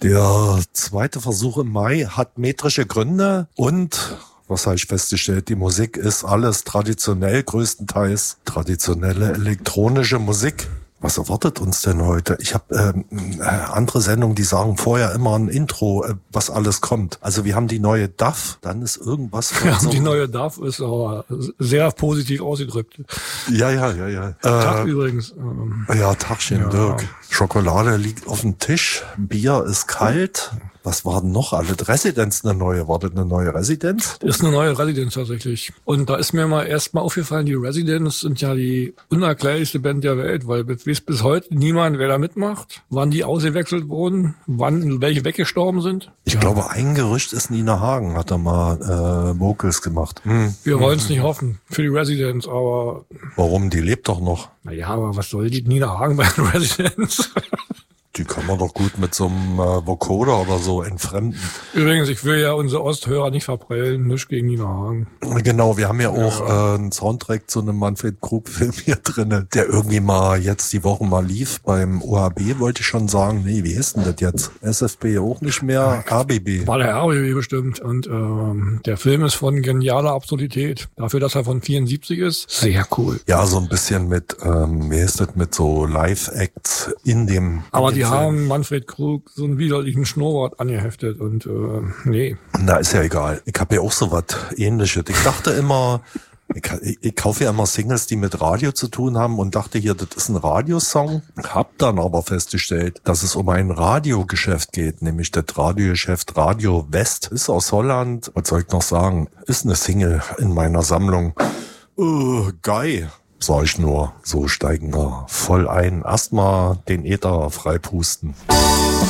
Der zweite Versuch im Mai hat metrische Gründe und, was habe ich festgestellt, die Musik ist alles traditionell, größtenteils traditionelle elektronische Musik. Was erwartet uns denn heute? Ich habe andere Sendungen, die sagen vorher immer ein Intro, was alles kommt. Also wir haben die neue DAF, dann ist irgendwas... Die neue DAF ist aber sehr positiv ausgedrückt. Ja. Tag übrigens. Ja, Tagchen, Dirk. Schokolade liegt auf dem Tisch, Bier ist kalt. Was war denn noch alle? Residenz eine neue. War das eine neue Residenz? Ist eine neue Residenz tatsächlich. Und da ist mir mal erstmal aufgefallen, die Residents sind ja die unerklärlichste Band der Welt, weil bis heute niemand, wer da mitmacht, wann die ausgewechselt wurden, wann welche weggestorben sind. Ich glaube, ein Gerücht ist Nina Hagen, hat da mal Vocals gemacht. Wir wollen es nicht hoffen für die Residents, aber... Warum? Die lebt doch noch. Naja, aber was soll die Nina Hagen bei den Residents? Die kann man doch gut mit so einem Vocoder oder so entfremden. Übrigens, ich will ja unsere Osthörer nicht verprellen, nichts gegen Nina Hagen. Genau, wir haben ja auch einen Soundtrack zu einem Manfred-Krug-Film hier drinne, der irgendwie mal jetzt die Woche mal lief. Beim OHB wollte ich schon sagen, nee, wie ist denn das jetzt? SFB auch nicht mehr, RBB. War der RBB bestimmt. Und der Film ist von genialer Absurdität. Dafür, dass er von 74 ist, sehr cool. Ja, so ein bisschen mit, wie ist das, mit so Live-Acts in dem... Aber die haben Manfred Krug so einen widerlichen Schnurrbart angeheftet und nee. Na, ist ja egal. Ich habe ja auch so was Ähnliches. Ich dachte immer, ich kaufe ja immer Singles, die mit Radio zu tun haben und dachte hier, das ist ein Radiosong. Hab dann aber festgestellt, dass es um ein Radiogeschäft geht, nämlich das Radiogeschäft Radio West. Ist aus Holland. Was soll ich noch sagen? Ist eine Single in meiner Sammlung. Geil. Sag ich nur, so steigen wir voll ein. Erstmal den Äther freipusten.